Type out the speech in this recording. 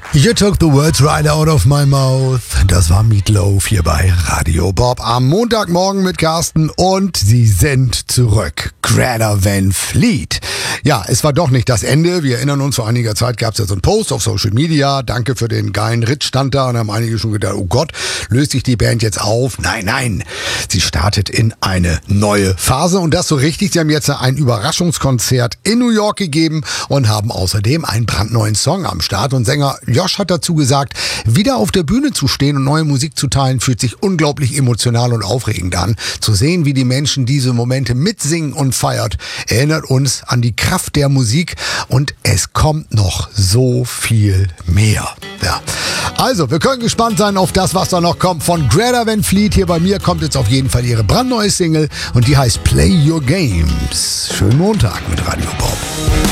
You took the words right out of my mouth. Das war Meatloaf hier bei Radio Bob am Montagmorgen mit Carsten und sie sind zurück. Greta Van Fleet. Ja, es war doch nicht das Ende. Wir erinnern uns, vor einiger Zeit gab es ja so einen Post auf Social Media. Danke für den geilen Ritt stand da. Und haben einige schon gedacht, oh Gott, löst sich die Band jetzt auf? Nein. Sie startet in eine neue Phase und das so richtig. Sie haben jetzt ein Überraschungskonzert in New York gegeben und haben außerdem einen brandneuen Song am Start. Und Sänger Josh hat dazu gesagt, wieder auf der Bühne zu stehen und neue Musik zu teilen, fühlt sich unglaublich emotional und aufregend an. Zu sehen, wie die Menschen diese Momente mitsingen und feiert, erinnert uns an die Kraft der Musik und es kommt noch so viel mehr. Ja. Also, wir können gespannt sein auf das, was da noch kommt von Greta Van Fleet. Hier bei mir kommt jetzt auf jeden Fall ihre brandneue Single und die heißt Play Your Games. Schönen Montag mit Radio Bob.